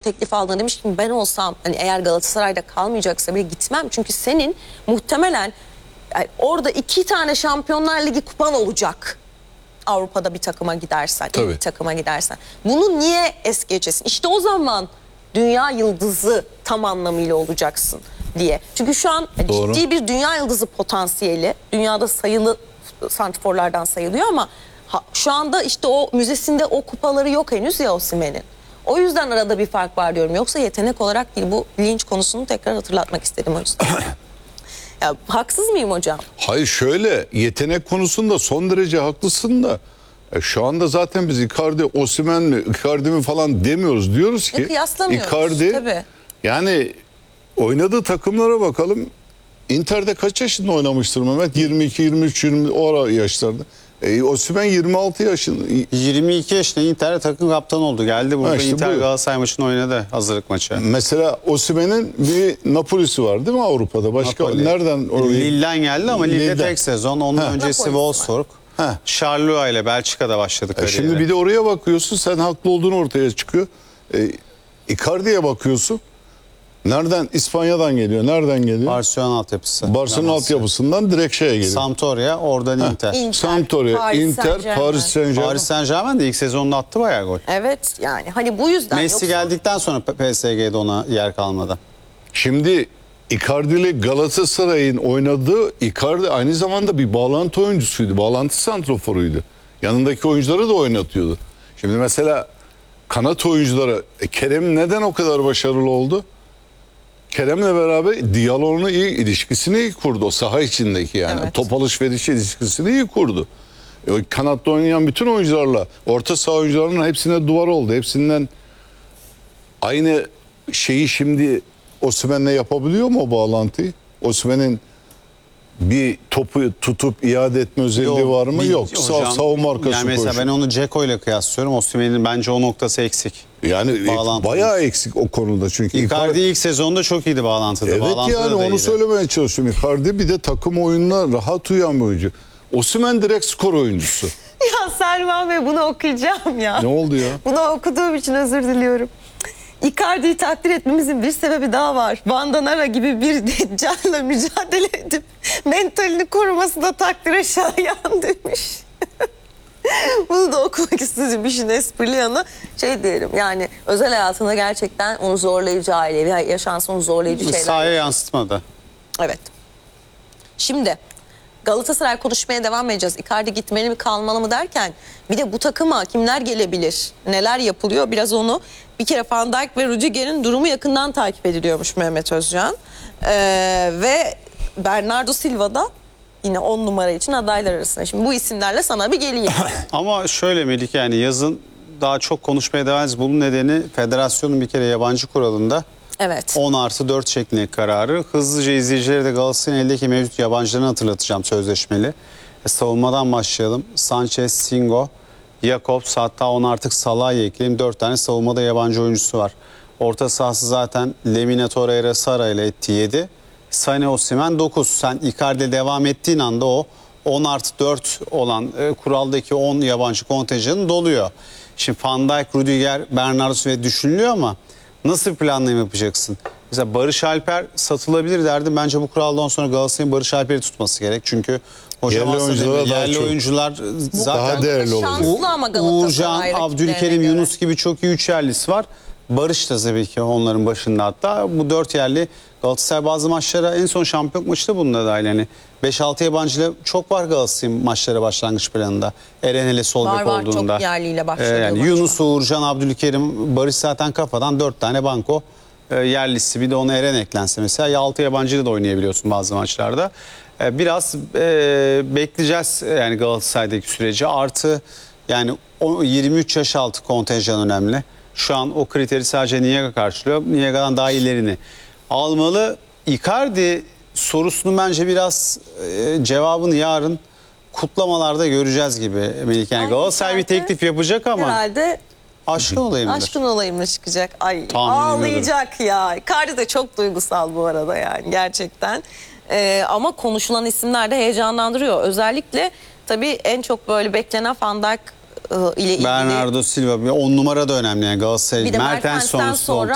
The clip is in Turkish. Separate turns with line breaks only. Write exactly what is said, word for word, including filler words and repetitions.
teklif aldığında demiş ki ben olsam hani eğer Galatasaray'da kalmayacaksa bile gitmem. Çünkü senin muhtemelen yani orada iki tane Şampiyonlar Ligi kupan olacak. Avrupa'da bir takıma gidersen, iyi bir takıma gidersen. Bunu niye es geçesin? İşte o zaman dünya yıldızı tam anlamıyla olacaksın diye. Çünkü şu an Doğru. ciddi bir dünya yıldızı potansiyeli. Dünyada sayılı santrforlardan sayılıyor ama ha, şu anda işte o müzesinde o kupaları yok henüz ya Osimhen'in. O yüzden arada bir fark var diyorum. Yoksa yetenek olarak değil, bu linç konusunu tekrar hatırlatmak istedim o yüzden. Ya, haksız mıyım hocam?
Hayır, şöyle yetenek konusunda son derece haklısın da e, şu anda zaten biz Icardi, Osimhen mi, Icardi mi falan demiyoruz. Diyoruz ki Icardi tabii. Yani oynadığı takımlara bakalım. Inter'de kaç yaşında oynamıştır Mehmet? yirmi iki, yirmi üç, yirmi o yaşlarda. E, Osimhen yirmi altı yaşında.
yirmi iki yaşında Inter takım kaptanı oldu. Geldi burada işte Inter Galatasaray maçını oynadı, hazırlık maçı.
Mesela Osimhen'in bir Napoli'si var değil mi Avrupa'da? Başka Napoli. Nereden? Orayı...
Lille'den geldi ama Lille'de Lille tek sezon. Onun ha. öncesi Wolfsburg. Charleroi ile Belçika'da başladı kariyeri.
E şimdi bir de oraya bakıyorsun, sen haklı olduğunu ortaya çıkıyor. E, Icardi'ye bakıyorsun. Nereden? İspanya'dan geliyor. Nereden geliyor?
Barcelona altyapısı.
Barcelona altyapısından direkt şeye geliyor.
Sampdoria, oradan Inter.
Inter.
Sampdoria,
Paris
Inter,
Saint
Paris Saint-Germain.
Paris Saint-Germain de ilk sezonda attı bayağı gol.
Evet, yani hani bu yüzden.
Messi
yoksa...
geldikten sonra P S G'de ona yer kalmadı.
Şimdi Icardi ile Galatasaray'ın oynadığı, Icardi aynı zamanda bir bağlantı oyuncusuydu. Bağlantı santroforuydu. Yanındaki oyuncuları da oynatıyordu. Şimdi mesela kanat oyuncuları, e, Kerem neden o kadar başarılı oldu? Kerem'le beraber diyaloğunu iyi, ilişkisini iyi kurdu. O saha içindeki yani. Evet. Top alışveriş ilişkisini iyi kurdu. E, kanatta oynayan bütün oyuncularla, orta saha oyuncularının hepsine duvar oldu. Hepsinden aynı şeyi şimdi Osimhen'le yapabiliyor mu o bağlantıyı? Osimhen'in bir topu tutup iade etme özelliği Yok, var mı? Bir, Yok. Hocam, savunma arkası
yani mesela koşuyor. Ben onu Dzeko ile kıyaslıyorum. Osimhen'in bence o noktası eksik.
Yani bağlantı bayağı eksik o konuda çünkü.
Icardi ilk sezonda çok iyiydi bağlantıda.
Evet, bağlantıda yani onu iyiydi. Söylemeye çalışıyorum. Icardi bir de takım oyununa rahat uyan bir oyuncu. Osimhen direkt skor oyuncusu.
Ya Selman Bey, bunu okuyacağım ya.
Ne oldu ya?
Bunu okuduğum için özür diliyorum. Icardi'yi takdir etmemizin bir sebebi daha var. Van Danara gibi bir deccarla mücadele edip mentalini koruması da takdire şayan demiş. Bunu da okumak istedim, işin esprili yanı. Şey diyelim, yani özel hayatında gerçekten onu zorlayıcı, ailevi yaşansın onu zorlayıcı şeyler.
Sahaya yansıtmadı.
Evet. Şimdi Galatasaray konuşmaya devam edeceğiz. Icardi gitmeli mi kalmalı mı derken bir de bu takıma kimler gelebilir, neler yapılıyor, biraz onu bir kere Van Dijk ve Rüdiger'in durumu yakından takip ediliyormuş Mehmet Özcan. Ee, ve Bernardo Silva da yine on numara için adaylar arasında. Şimdi bu isimlerle sana bir geleyim.
Ama şöyle Melik, yani yazın daha çok konuşmaya devam edeceğiz. Bunun nedeni federasyonun bir kere yabancı kuralında
evet.
on artı dört şeklinde kararı. Hızlıca izleyicilere de Galatasaray'ın eldeki mevcut yabancılarını hatırlatacağım sözleşmeli. E, savunmadan başlayalım. Sanchez, Singo, Jakobs, hatta onu artık Salah'ı ekleyelim. dört tane savunmada yabancı oyuncusu var. Orta sahası zaten Lemina, Torreira, Sara ile etti yedi. Sané, Osimhen dokuz. Sen Icardi devam ettiğin anda o on artı dört olan e, kuraldaki on yabancı kontenjanı doluyor. Şimdi Van Dijk, Rüdiger, Bernardo Silva düşünülüyor ama nasıl bir planlama yapacaksın? Mesela Barış Alper satılabilir derdim. Bence bu kuraldan sonra Galatasaray'ın Barış Alper'i tutması gerek. Çünkü hocam yerli oyuncular, yerli oyuncular zaten
daha değerli
oluyor.
Uğurcan, Abdülkerim, Yunus gibi çok iyi üç yerlisi var. Barış da tabii ki onların başında hatta. Bu dört yerli Galatasaray bazı maçlara, en son şampiyonluk maçı da bununla dahil. Yani beş altı yabancıyla çok var Galatasaray'ın maçlara başlangıç planında. Eren hele sol bek olduğunda.
Çok yerliyle başladı.
Ee, yani Yunus, Uğurcan, Abdülkerim, Barış zaten kafadan dört tane banko e, yerlisi. Bir de ona Eren eklense mesela altı yabancıyla da oynayabiliyorsun bazı maçlarda. E, biraz e, bekleyeceğiz yani Galatasaray'daki süreci. Artı yani o yirmi üç yaş altı kontenjan önemli. Şu an o kriteri sadece Niega karşılıyor. Niega'dan daha ilerini almalı. Icardi sorusunu bence biraz e, cevabını yarın kutlamalarda göreceğiz gibi Melik. Yani Galatasaray bir teklif yapacak ama
herhalde
aşkın olayım mıdır?
Aşkın olayım mı çıkacak? Ay
Tahmin
ağlayacak
ediyorum.
ya. Icardi de çok duygusal bu arada yani gerçekten. Ee, ama konuşulan isimler de heyecanlandırıyor. Özellikle tabii en çok böyle beklenen Van Dijk ile ilgili.
Bernardo Silva on numara da önemli yani Galatasaray.
Bir de
Mertens
Mertens'ten sonra